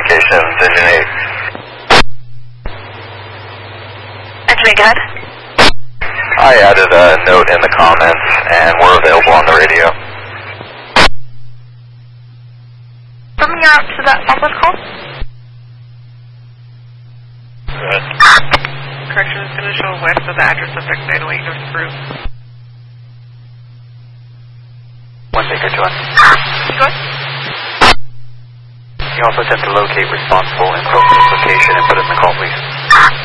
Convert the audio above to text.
Communications, Engine 8. Engine 8, go ahead. I added a note in the comments, and we're available on the radio. From your out to that Southwest call? Good. Correction is going to show west of the address of X908 North Peru. 1 Baker 2. Go ahead. You also attempt to locate responsible and post this location and put it in the call, please.